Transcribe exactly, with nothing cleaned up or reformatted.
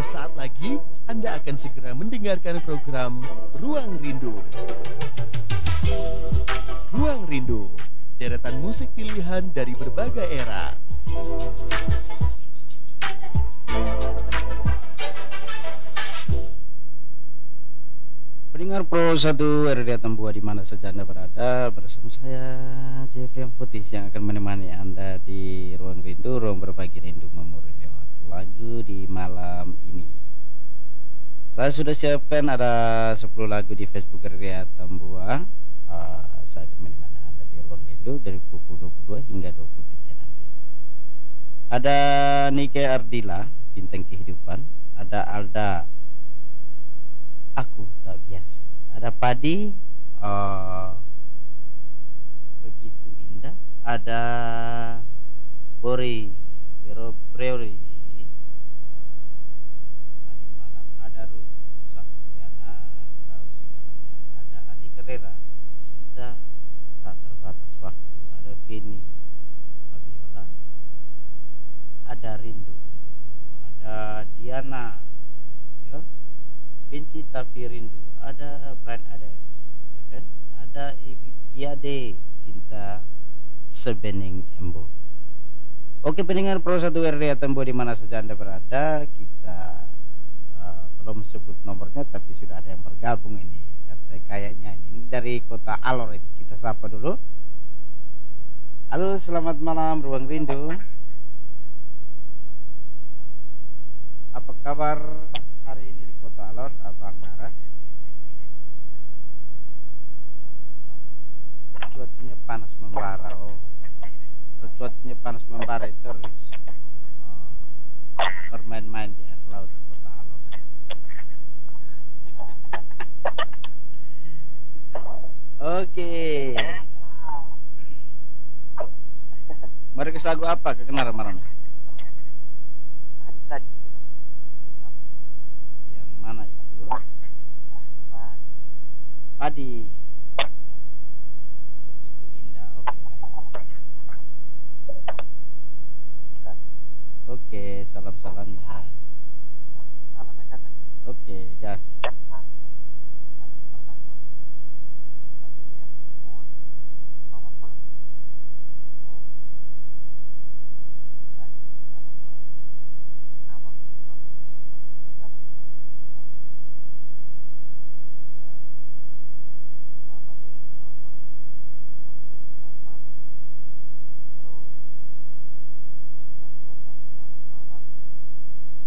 Sesaat lagi Anda akan segera mendengarkan program Ruang Rindu. Ruang Rindu, deretan musik pilihan dari berbagai era. Pendengar Pro satu R D Tambua di mana saja Anda berada, bersama saya Jeffrey Futis yang akan menemani Anda di Ruang Rindu, ruang berbagi rindu memori lewat lagu di malam ini. Saya sudah siapkan ada sepuluh lagu di Facebook R D Tambua. Uh, saya akan menemani Anda di Ruang Rindu dari pukul dua puluh dua hingga dua puluh tiga nanti. Ada Nike Ardila, Bintang Kehidupan. Ada Alda, Aku Tak Biasa. Ada Padi, uh, Begitu Indah. Ada Bori Bero Breori, uh, Angin Malam. Ada Ruth Sahliana, Kau Segalanya. Ada Ani Carrera, Cinta Tak Terbatas Waktu. Ada Vini Fabiola. Ada Rindu Untukmu. Ada Diana Nasution, Benci Tapi Rindu. Ada Brian Adams, Evan. Ada Ibit Giade, Cinta Sebening Embo. Oke pendengar Pro satu R D Tembo di mana saja Anda berada, kita uh, belum sebut nomornya tapi sudah ada yang bergabung ini. Kata kayaknya ini, ini dari kota Alor ini. Kita sapa dulu. Halo, selamat malam Ruang Rindu. Apa kabar hari ini di kota Alor, Abang Nara? Cuacanya panas membara. Oh, kalau cuacanya panas membara itu harus uh, bermain-main di air laut kota Alor. Oke. Mari ke lagu apa kekenalan malam ini? Yang mana itu? Padi. Begitu Indah. Oke, baik. Oke, salam-salamnya. Oke, gas.